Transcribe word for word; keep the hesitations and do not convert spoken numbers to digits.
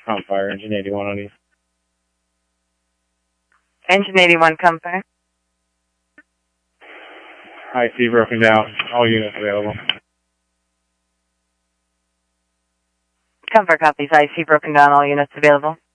On fire, engine eighty-one on East. Engine eighty-one, come fire. I C broken down. All units available. Come fire copies. I C broken down. All units available.